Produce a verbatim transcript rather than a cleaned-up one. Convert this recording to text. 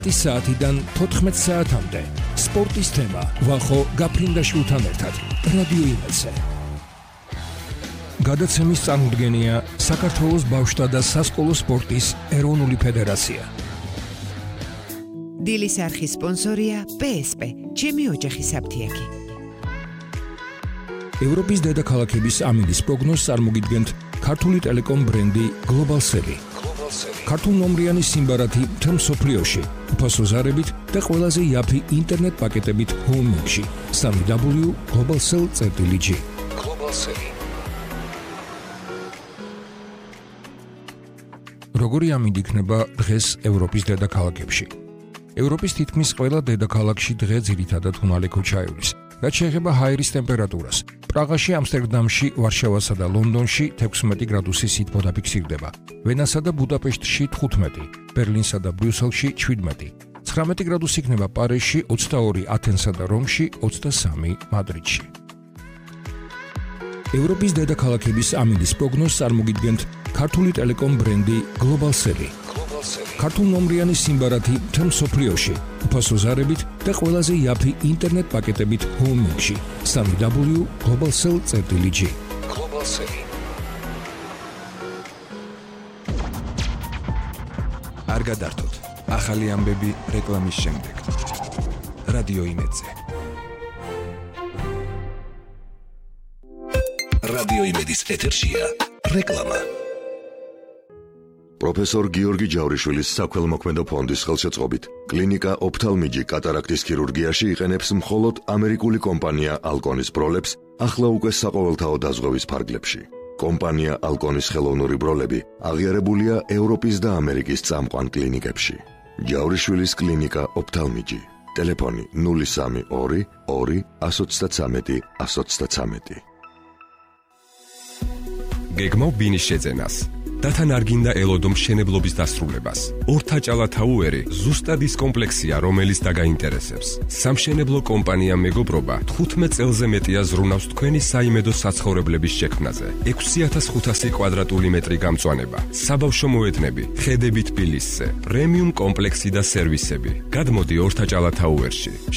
საათიდან თოთხმეტ საათამდე სპორტის თემა ვახო გაფრინდაშვილთან ერთად რადიო იმედზე. გადაცემის წარმოდგენია საქართველოს ბავშვთა და სასკოლო სპორტის ეროვნული ფედერაცია. დილის არხის სპონსორია პე ეს პე, ჩემი ოჯახის აფთიაქი. ევროპის დედაქალაქების ამინდის პროგნოზს წარმოგიდგენთ ქართული ტელეკომ ბრენდი გლობალსელი. ქართულ ნომრიანი სიმბარათი მთელ მსოფლიოში, უფასო ზარებით და ყველაზე იაფი ინტერნეტ პაკეტებით ჰოუმინგში. სამი დაბლიუ გლობალსელ წერტილი ჯი. გლობალსელი. როგორი ამინდი იქნება დღეს ევროპის დედაქალაქებში? ევროპის თითქმის ყველა დედაქალაქში დღე ძირითადად უნალე ქუჩაევლის. რაც შეეხება ჰაერის ტემპერატურას, პრაღაში, ამსტერდამში, ვარშავასა და ლონდონში თექვსმეტი გრადუსი სითბო დაფიქსირდება, ვენასა და ბუდაპეშტში თხუთმეტი, ბერლინსა და ბრიუსელში შვიდმეტი, ცხრამეტი გრადუსი იქნება პარიზში, ოცდაორი ათენსა და რომში, ოცდასამი მადრიდში. ევროპის დედაქალაქების ამინდის პროგნოზს წარმოგიდგენთ ქართული ტელეკომ ბრენდი გლობალსელი. ქართულ ნომრიანი სიმბარათი მთელ მსოფლიოში, უფასო ზარებით და ყველაზე იაფი ინტერნეტ პაკეტებით ჰოუმინგში. სამი დაბლიუ გლობალსელ წერტილი ჯი. გლობალსელი. არ გადართოთ. ახალი ამბები რეკლამის შემდეგ. რადიო იმედზე. რადიო იმედის ეთერშია რეკლამა. პროფესორ გიორგი ჯავრიშვილის საქველმოქმედო ფონდის ხელშეწყობით კლინიკა ოფთალმიჯი კატარაქტის ქირურგიაში იყენებს მხოლოდ ამერიკული კომპანია ალკონის ბროლებს ახლა უკვე საყოველთაო დაზღვევის ფარგლებში. კომპანია ალკონის ხელოვნური ბროლები აღიარებულია ევროპის და ამერიკის წამყვან კლინიკებში. ჯავრიშვილის კლინიკა ოფთალმიჯი. ტელეფონი ნული სამი ორი ორი εκατო ოცდათვრამეტი εκατო ოცდათვრამეტი. გეგმავ ბინის შეძენას. დათან არ გინდა ელოდო მშენებლობის დასრულებას. ორთაჭალა თაუერი ზუსტად ის კომპლექსია, რომელიც დაგაინტერესებს. სამშენებლო კომპანია მეგობრობა თხუთმეტ წელზე მეტია ზრუნავს თქვენი საიმედო საცხოვრებლების შექმნაზე. ექვსი ათას ხუთასი კვადრატული მეტრი გამწვანება, საბავშვო მოედნები, ხედები თბილისზე, პრემიუმ კომპლექსი და სერვისები. გადმოდი ორთაჭალა თაუერში.